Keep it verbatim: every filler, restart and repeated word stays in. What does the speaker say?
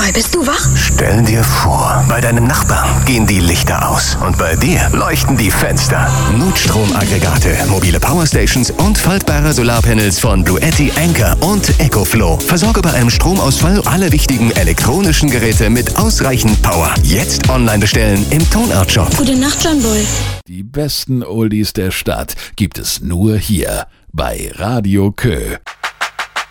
mal, bist du wach? Stell dir vor, bei deinem Nachbarn gehen die Lichter aus und bei dir leuchten die Fenster. Notstromaggregate, mobile Powerstations und faltbare Solarpanels von Bluetti, Anker und EcoFlow. Versorge bei einem Stromausfall alle wichtigen elektronischen Geräte mit ausreichend Power. Jetzt online bestellen im Tonart-Shop. Gute Nacht, John Boy. Die besten Oldies der Stadt gibt es nur hier bei Radio Kö.